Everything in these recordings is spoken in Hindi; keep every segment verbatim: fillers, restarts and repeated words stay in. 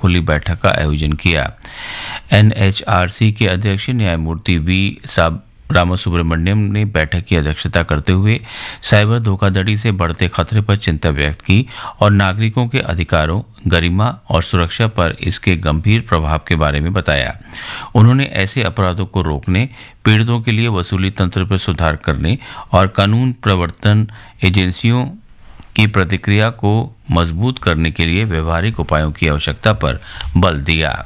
खुली बैठक का आयोजन किया। एनएचआरसी के अध्यक्ष न्यायमूर्ति वी साब रामासुब्रमण्यम ने बैठक की अध्यक्षता करते हुए साइबर धोखाधड़ी से बढ़ते खतरे पर चिंता व्यक्त की और नागरिकों के अधिकारों, गरिमा और सुरक्षा पर इसके गंभीर प्रभाव के बारे में बताया। उन्होंने ऐसे अपराधों को रोकने, पीड़ितों के लिए वसूली तंत्र पर सुधार करने और कानून प्रवर्तन एजेंसियों की प्रतिक्रिया को मजबूत करने के लिए व्यवहारिक उपायों की आवश्यकता पर बल दिया।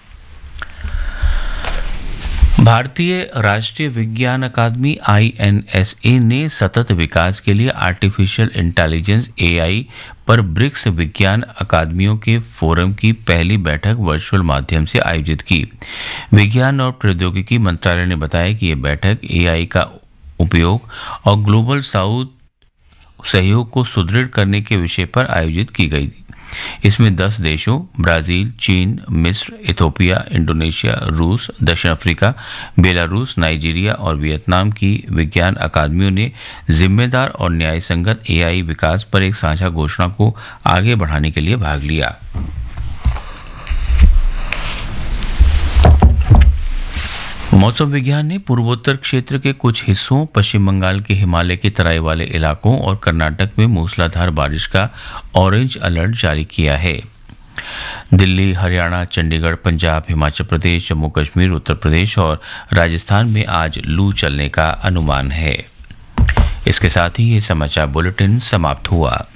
भारतीय राष्ट्रीय विज्ञान अकादमी आई एन एस ए ने सतत विकास के लिए आर्टिफिशियल इंटेलिजेंस ए आई पर ब्रिक्स विज्ञान अकादमियों के फोरम की पहली बैठक वर्चुअल माध्यम से आयोजित की। विज्ञान और प्रौद्योगिकी मंत्रालय ने बताया कि यह बैठक ए आई का उपयोग और ग्लोबल साउथ सहयोग को सुदृढ़ करने के विषय पर आयोजित की गई। इसमें दस देशों ब्राजील, चीन, मिस्र, इथोपिया, इंडोनेशिया, रूस, दक्षिण अफ्रीका, बेलारूस, नाइजीरिया और वियतनाम की विज्ञान अकादमियों ने जिम्मेदार और न्यायसंगत ए आई विकास पर एक साझा घोषणा को आगे बढ़ाने के लिए भाग लिया। मौसम विज्ञान ने पूर्वोत्तर क्षेत्र के कुछ हिस्सों, पश्चिम बंगाल के हिमालय के तराई वाले इलाकों और कर्नाटक में मूसलाधार बारिश का ऑरेंज अलर्ट जारी किया है। दिल्ली, हरियाणा, चंडीगढ़, पंजाब, हिमाचल प्रदेश, जम्मू कश्मीर, उत्तर प्रदेश और राजस्थान में आज लू चलने का अनुमान है। इसके साथ ही ये समाचार बुलेटिन समाप्त हुआ।